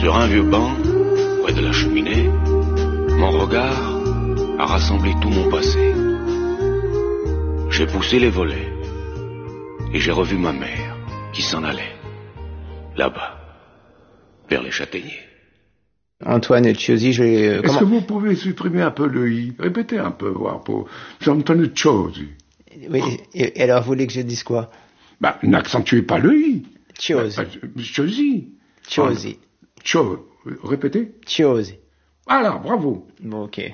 Sur un vieux banc, près de la cheminée, mon regard a rassemblé tout mon passé. J'ai poussé les volets et j'ai revu ma mère qui s'en allait, là-bas, vers les châtaigniers. Antoine Ciosi, Est-ce que vous pouvez supprimer un peu le i? Répétez un peu, voir pour Antonio Ciosi. Oui, et alors vous voulez que je dise quoi? N'accentuez pas le i. Ciosi. Ciosi. Ciosi. Répétez. Ciosi. Alors, bravo. Bon, ok.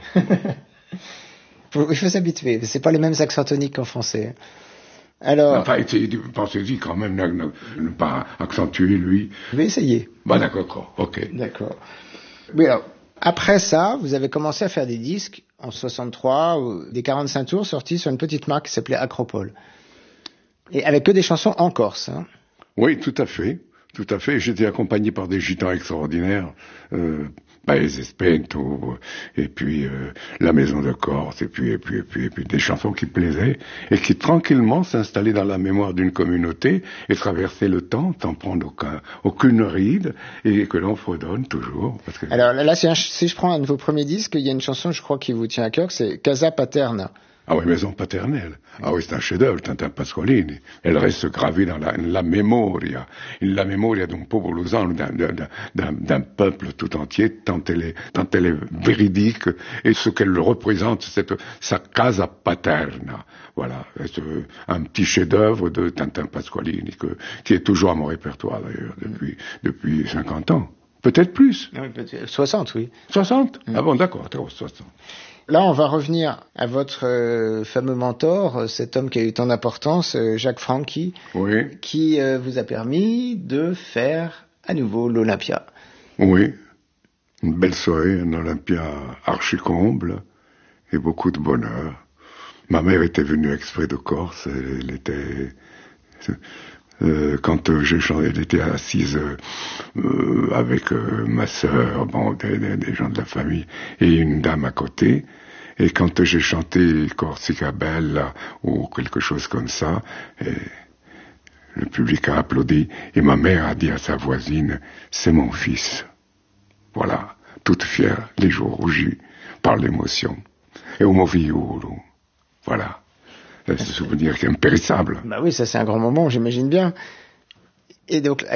Il faut s'habituer, c'est pas les mêmes accents toniques qu'en français. Alors... Enfin, pensez-y quand même, ne pas accentuer lui. Je vais essayer. D'accord, ok. D'accord. Oui, alors, après ça, vous avez commencé à faire des disques en 63, des 45 tours sortis sur une petite marque qui s'appelait Acropole. Et avec que des chansons en corse, hein. Oui, tout à fait. Tout à fait. J'étais accompagné par des gitans extraordinaires, Paese Spento, et puis La Maison de Corse, et puis des chansons qui plaisaient et qui tranquillement s'installaient dans la mémoire d'une communauté et traversaient le temps sans prendre aucune ride et que l'on fredonne toujours. Parce que... Alors là, si je prends un de vos premiers disques, il y a une chanson, je crois, qui vous tient à cœur, c'est Casa Paterna. Ah oui, Maison paternelle. Ah oui, c'est un chef-d'œuvre, Tintin Pasqualini. Elle reste gravée dans la memoria d'un popolo, d'un peuple tout entier, tant elle est véridique, et ce qu'elle représente, sa casa paterna. Voilà, c'est un petit chef-d'œuvre de Tintin Pasqualini, qui est toujours à mon répertoire d'ailleurs, depuis 50 ans. Peut-être plus. Oui, peut-être 60, oui. 60? Ah bon, d'accord, 60. Là, on va revenir à votre fameux mentor, cet homme qui a eu tant d'importance, Jacques Franchi, oui, qui vous a permis de faire à nouveau l'Olympia. Oui, une belle soirée, un Olympia archi-comble et beaucoup de bonheur. Ma mère était venue exprès de Corse, elle était... quand j'ai chanté, elle était assise avec ma sœur, des gens de la famille, et une dame à côté. Et quand j'ai chanté Corsica Bella ou quelque chose comme ça, le public a applaudi et ma mère a dit à sa voisine, c'est mon fils. Voilà, toute fière, les joues rougies par l'émotion. Et au moviolo, voilà. C'est un souvenir qui est impérissable. Bah oui, ça c'est un grand moment, j'imagine bien. Et donc,